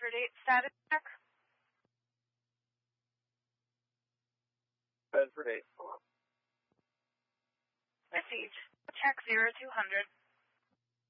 Bedford 8 status check. Bedford 8. Received. Check 0200.